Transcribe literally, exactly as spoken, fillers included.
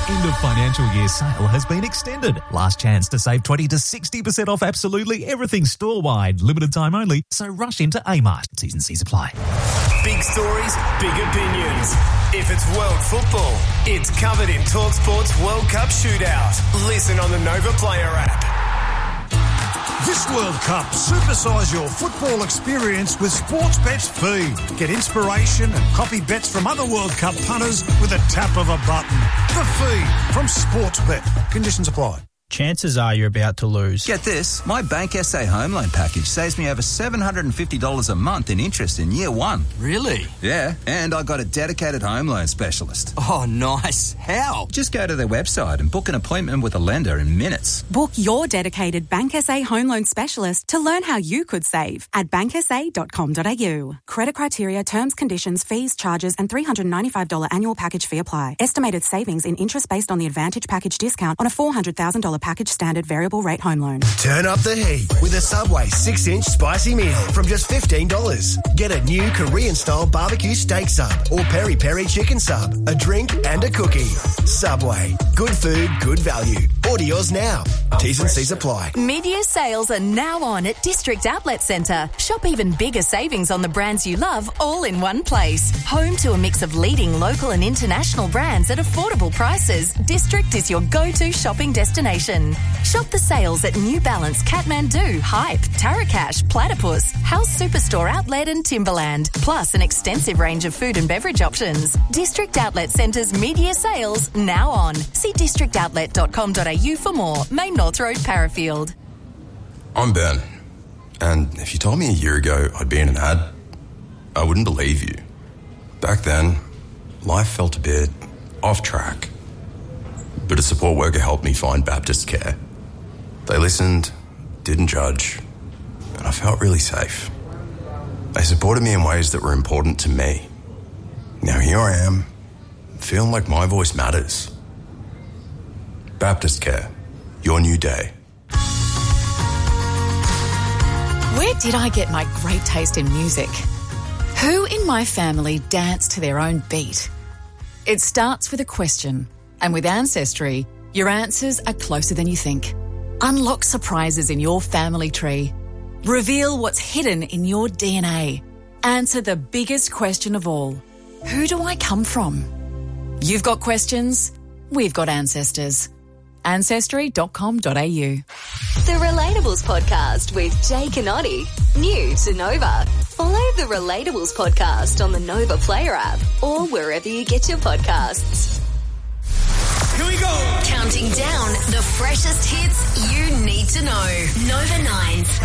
end of financial year sale has been extended. Last chance to save twenty to sixty percent off absolutely everything store-wide. Limited time only, so rush into A-Mart. T's and C's apply. Big stories, big opinions. If it's world football, it's covered in TalkSport's World Cup Shootout. Listen on the Nova Player app. This World Cup, supersize your football experience with Sportsbet's Feed. Get inspiration and copy bets from other World Cup punters with a tap of a button. The Feed from Sportsbet. Conditions apply. Chances are you're about to lose. Get this, my Bank S A home loan package saves me over seven hundred fifty dollars a month in interest in year one. Really? Yeah, and I got a dedicated home loan specialist. Oh, nice. How? Just go to their website and book an appointment with a lender in minutes. Book your dedicated Bank S A home loan specialist to learn how you could save at bank s a dot com dot a u. Credit criteria, terms, conditions, fees, charges and three hundred ninety-five dollars annual package fee apply. Estimated savings in interest based on the Advantage package discount on a four hundred thousand dollars package standard variable rate home loan. Turn up the heat with a Subway six inch spicy meal from just fifteen dollars. Get a new Korean-style barbecue steak sub or peri-peri chicken sub, a drink and a cookie. Subway. Good food, good value. Order yours now. T's and C's apply. Mid-year sales are now on at District Outlet Centre. Shop even bigger savings on the brands you love all in one place. Home to a mix of leading local and international brands at affordable prices, District is your go-to shopping destination. Shop the sales at New Balance, Kathmandu, Hype, Tarakash, Platypus, House Superstore Outlet and Timberland, plus an extensive range of food and beverage options. District Outlet Centre's mid-year sales now on. See district outlet dot com dot a u for more. Main North Road, Parafield. I'm Ben, and if you told me a year ago I'd be in an ad, I wouldn't believe you. Back then, life felt a bit off track. But a support worker helped me find Baptist Care. They listened, didn't judge, and I felt really safe. They supported me in ways that were important to me. Now here I am, feeling like my voice matters. Baptist Care, your new day. Where did I get my great taste in music? Who in my family danced to their own beat? It starts with a question. And with Ancestry, your answers are closer than you think. Unlock surprises in your family tree. Reveal what's hidden in your D N A. Answer the biggest question of all. Who do I come from? You've got questions, we've got ancestors. ancestry dot com dot a u. The Relatables Podcast with Jay Canotti. New to Nova. Follow the Relatables Podcast on the Nova Player app or wherever you get your podcasts. Here we go. Counting down the freshest hits you need to know. Nova Nines.